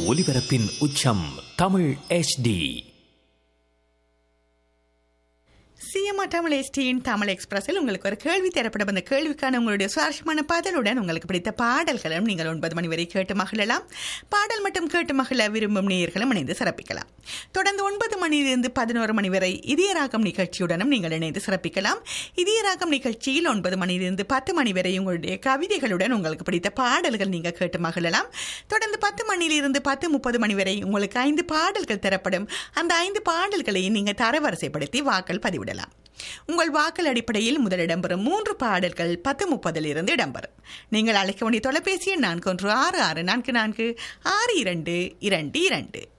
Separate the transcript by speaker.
Speaker 1: ஒலிபரப்பின் உச்சம் Tamil HD.
Speaker 2: CMR Tamil எஸ்டியின் Tamil எக்ஸ்பிரஸில் உங்களுக்கு ஒரு கேள்வி தரப்படும். அந்த கேள்விக்கான உங்களுடைய சுவாரஸ்யமான பதிலுடன் உங்களுக்கு பிடித்த பாடல்களும் நீங்கள் 9 மணி வரை கேட்டு மகிழலாம். பாடல் மட்டும் கேட்டு மகிழ விரும்பும் நேயர்களும் இணைந்து சிறப்பிக்கலாம். தொடர்ந்து 9 மணியிலிருந்து 11 மணி வரை இதய ராகம் நிகழ்ச்சியுடனும் நீங்கள் இணைந்து சிறப்பிக்கலாம். இதய ராகம் நிகழ்ச்சியில் 9 மணியிலிருந்து 10 மணி வரை உங்களுடைய கவிதைகளுடன் உங்களுக்கு பிடித்த பாடல்கள் நீங்கள் கேட்டு மகிழலாம். தொடர்ந்து 10 மணியிலிருந்து 10:30 மணி வரை உங்களுக்கு 5 பாடல்கள் தரப்படும். அந்த 5 பாடல்களையும் நீங்கள் தரவரிசைப்படுத்தி வாக்கள் பதிவிடலாம். உங்கள் வாக்கள் அடிப்படையில் முதல் இடம்பெறும் 3 பாடல்கள் 10:30 இடம்பெறும். நீங்கள் அழைக்க வேண்டிய தொலைபேசி எண் 4166446222.